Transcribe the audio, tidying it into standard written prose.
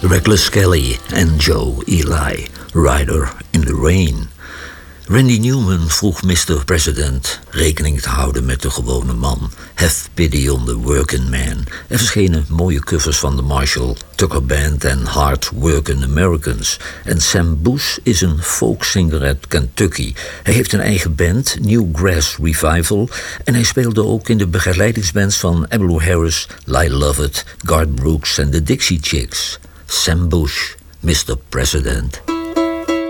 Reckless Kelly en Joe Ely, Rider in the Rain. Randy Newman vroeg Mr. President rekening te houden met de gewone man. Have pity on the working man. Er verschenen mooie covers van de Marshall Tucker Band en Hard Working Americans. En Sam Bush is een folksinger uit Kentucky. Hij heeft een eigen band, Newgrass Revival. En hij speelde ook in de begeleidingsbands van Emmylou Harris, Lyle Lovett, Garth Brooks en de Dixie Chicks. Sam Bush, Mr. President.